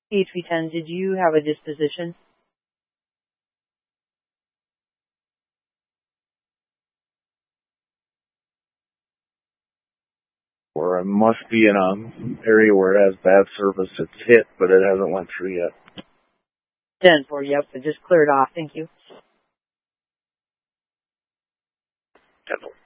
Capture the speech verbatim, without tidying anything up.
H V ten, did you have a disposition? Or it must be in an area where it has bad service. It's hit, but it hasn't went through yet. ten four, yep, it just cleared off. Thank you. ten four.